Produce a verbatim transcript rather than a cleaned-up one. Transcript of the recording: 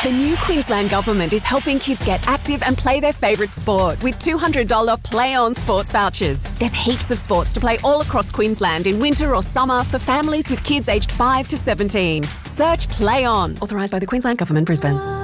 The new Queensland Government is helping kids get active and play their favourite sport with two hundred dollars Play On sports vouchers. There's heaps of sports to play all across Queensland in winter or summer for families with kids aged five to seventeen. Search Play On. Authorised by the Queensland Government, Brisbane.